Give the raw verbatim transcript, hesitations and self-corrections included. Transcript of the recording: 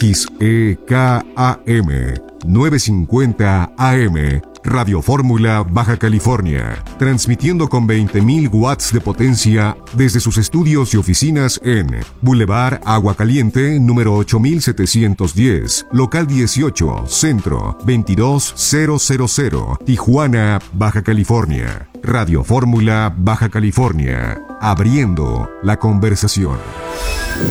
X E K A M novecientos cincuenta A M, Radio Fórmula Baja California, transmitiendo con veinte mil watts de potencia desde sus estudios y oficinas en Boulevard Agua Caliente, número ocho mil setecientos diez, local dieciocho, Centro, veintidós mil, Tijuana, Baja California. Radio Fórmula Baja California, abriendo la conversación.